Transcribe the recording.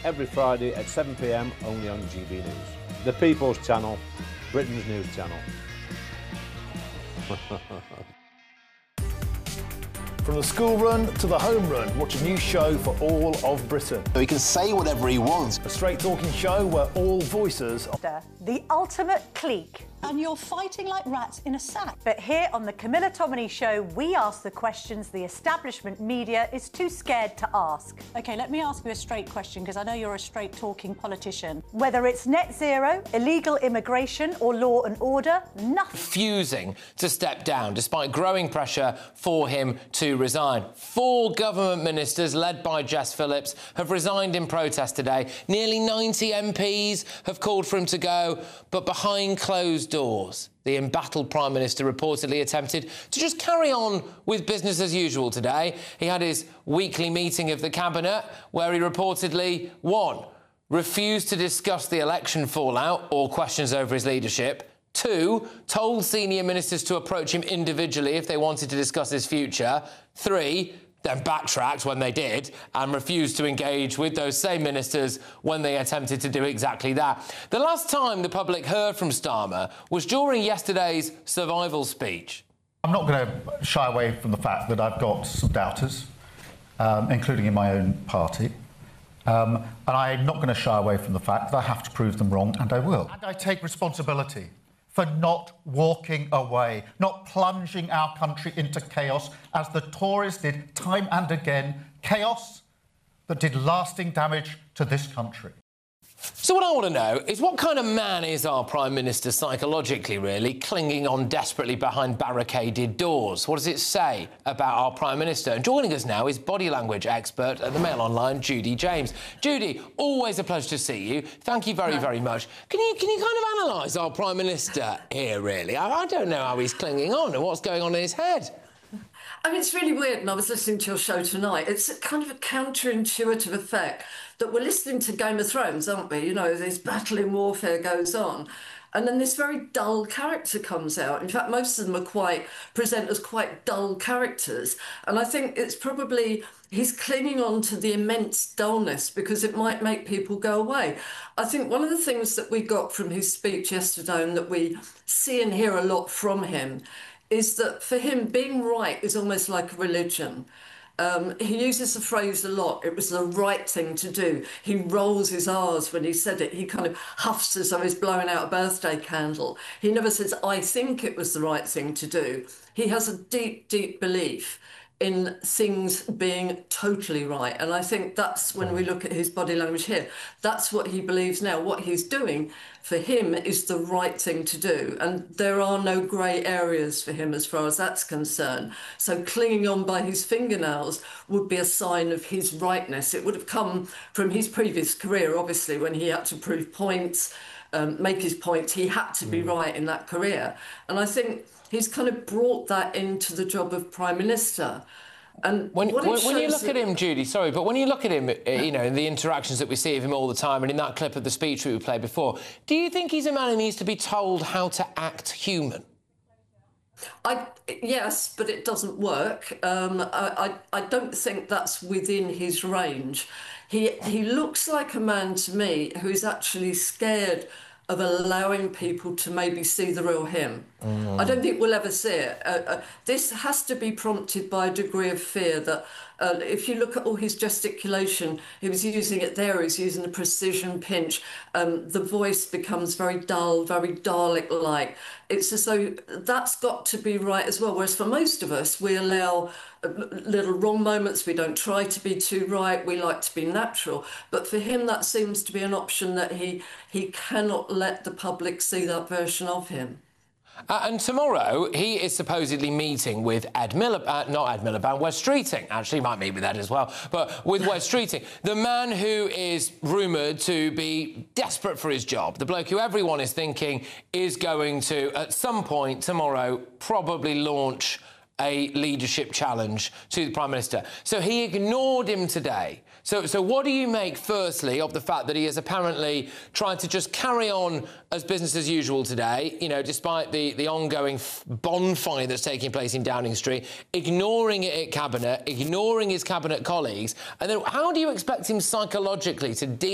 every Friday at 7 p.m. only on GB News. The People's Channel, Britain's news channel. From the school run to the home run, watch a new show for all of Britain. He can say whatever he wants. A straight-talking show where all voices... The ultimate clique. And you're fighting like rats in a sack. But here on the Camilla Tominey Show, we ask the questions the establishment media is too scared to ask. OK, let me ask you a straight question, because I know you're a straight-talking politician. Whether it's net zero, illegal immigration or law and order, nothing. Refusing to step down, despite growing pressure for him to resign. 4 government ministers, led by Jess Phillips, have resigned in protest today. Nearly 90 MPs have called for him to go, but behind closed doors, the embattled Prime Minister reportedly attempted to just carry on with business as usual today. He had his weekly meeting of the Cabinet, where he reportedly, 1, refused to discuss the election fallout or questions over his leadership. 2, told senior ministers to approach him individually if they wanted to discuss his future. 3, then backtracked when they did and refused to engage with those same ministers when they attempted to do exactly that. The last time the public heard from Starmer was during yesterday's survival speech. I'm not going to shy away from the fact that I've got some doubters, including in my own party. And I'm not going to shy away from the fact that I have to prove them wrong, and I will. And I take responsibility for not walking away, not plunging our country into chaos, as the Tories did time and again, chaos that did lasting damage to this country. So what I want to know is, what kind of man is our Prime Minister psychologically, really, clinging on desperately behind barricaded doors? What does it say about our Prime Minister? And joining us now is body language expert at the Mail Online, Judy James. Judy, always a pleasure to see you. Thank you very, very much. Can you kind of analyse our Prime Minister here, really? I don't know how he's clinging on and what's going on in his head. I mean, it's really weird, and I was listening to your show tonight. It's a kind of a counterintuitive effect that we're listening to Game of Thrones, aren't we? You know, this battle in warfare goes on, and then this very dull character comes out. In fact, most of them are present as quite dull characters, and I think it's probably he's clinging on to the immense dullness because it might make people go away. I think one of the things that we got from his speech yesterday, and that we see and hear a lot from him, is that for him, being right is almost like a religion. He uses the phrase a lot, it was the right thing to do. He rolls his R's when he said it. He kind of huffs as though he's blowing out a birthday candle. He never says, I think it was the right thing to do. He has a deep, deep belief in things being totally right. And I think that's, when we look at his body language here, that's what he believes now. What he's doing for him is the right thing to do. And there are no grey areas for him as far as that's concerned. So clinging on by his fingernails would be a sign of his rightness. It would have come from his previous career, obviously, when he had to prove points, make his points. He had to be right in that career. And I think he's kind of brought that into the job of Prime Minister. And when you look at him, Judy, sorry, but when you look at him, you know, in the interactions that we see of him all the time, and in that clip of the speech we played before, do you think he's a man who needs to be told how to act human? Yes, but it doesn't work. I don't think that's within his range. He looks like a man to me who is actually scared of allowing people to maybe see the real him. I don't think we'll ever see it. This has to be prompted by a degree of fear that if you look at all his gesticulation, he was using it there, he's using a precision pinch. The voice becomes very dull, very Dalek-like. It's as though that's got to be right as well. Whereas for most of us, we allow little wrong moments. We don't try to be too right. We like to be natural. But for him, that seems to be an option that he cannot let the public see that version of him. And tomorrow, he is supposedly meeting with Wes Streeting. Actually, he might meet with Ed as well, but with Wes Streeting, the man who is rumoured to be desperate for his job, the bloke who everyone is thinking is going to, at some point tomorrow, probably launch a leadership challenge to the Prime Minister. So he ignored him today. So what do you make, firstly, of the fact that he has apparently tried to just carry on as business as usual today, you know, despite the ongoing bonfire that's taking place in Downing Street, ignoring it at Cabinet, ignoring his Cabinet colleagues, and then how do you expect him psychologically to deal